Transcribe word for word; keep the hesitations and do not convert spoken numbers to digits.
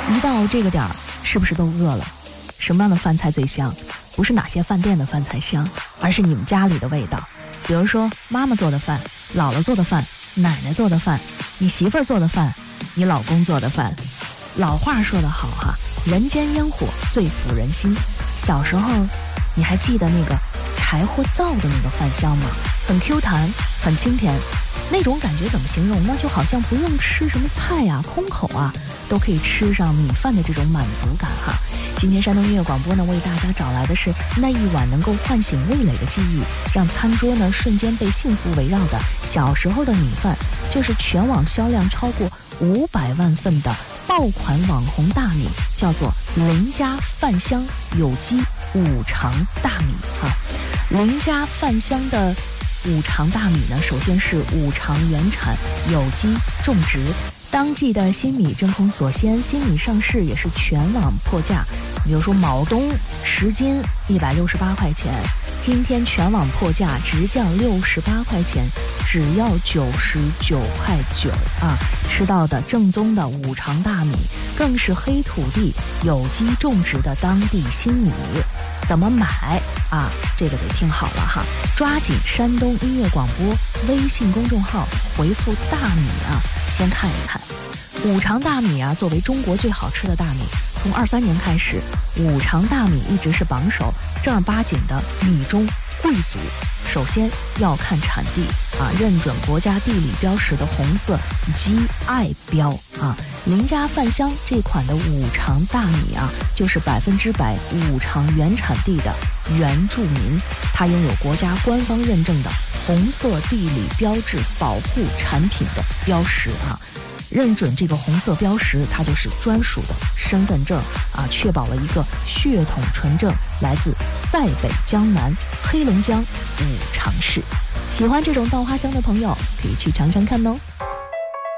一到这个点儿，是不是都饿了？什么样的饭菜最香？不是哪些饭店的饭菜香，而是你们家里的味道。比如说妈妈做的饭，姥姥做的饭，奶奶做的饭，你媳妇儿做的饭，你老公做的饭。老话说得好哈，人间烟火最抚人心。小时候你还记得那个柴火灶的那个饭香吗？很 Q 弹，很清甜，那种感觉怎么形容呢？就好像不用吃什么菜啊，空口啊都可以吃上米饭的这种满足感哈。今天山东音乐广播呢，为大家找来的是那一碗能够唤醒味蕾的记忆，让餐桌呢瞬间被幸福围绕的小时候的米饭，就是全网销量超过五百万份的爆款网红大米，叫做林家饭香有机五常大米啊。林家饭香的五常大米呢，首先是五常原产有机种植，当季的新米真空锁鲜，新米上市也是全网破价。比如说卯冬十斤一百六十八块钱，今天全网破价直降六十八块钱，只要九十九块九啊！吃到的正宗的五常大米，更是黑土地有机种植的当地新米。怎么买啊？这个得听好了哈！抓紧山东音乐广播微信公众号回复大米啊，先看一看。五常大米啊，作为中国最好吃的大米，从二三年开始，五常大米一直是榜首，正儿八经的米中贵族。首先要看产地啊，认准国家地理标识的红色 G I 标啊。林家饭香这款的五常大米啊，就是百分之百五常原产地的原住民，它拥有国家官方认证的红色地理标志保护产品的标识啊。认准这个红色标识，它就是专属的身份证啊，确保了一个血统纯正，来自塞北江南黑龙江五常市。喜欢这种稻花香的朋友，可以去尝尝看哦。